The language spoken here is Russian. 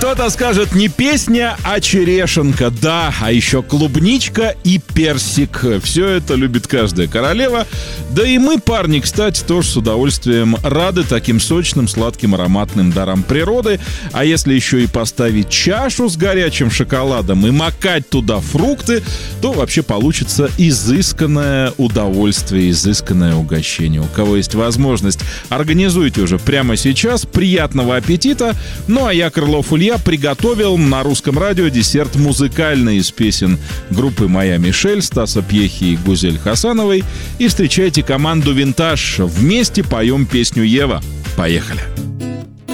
Кто-то скажет, не песня, а черешенка. Да, а еще клубничка и персик. Все это любит каждая королева. Да и мы, парни, кстати, тоже с удовольствием рады таким сочным, сладким, ароматным дарам природы. А если еще и поставить чашу с горячим шоколадом и макать туда фрукты, то вообще получится изысканное удовольствие, изысканное угощение. У кого есть возможность, организуйте уже прямо сейчас. Приятного аппетита! Ну а я, Крылов Илья, приготовил на русском радио десерт музыкальный из песен группы «Моя Мишель», Стаса Пьехи и Гузель Хасановой. И встречайте команду «Винтаж». Вместе поем песню «Ева». Поехали!